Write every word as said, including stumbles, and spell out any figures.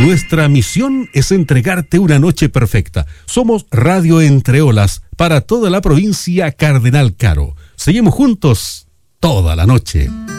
Nuestra misión es entregarte una noche perfecta. Somos Radio Entre Olas para toda la provincia Cardenal Caro. Seguimos juntos toda la noche.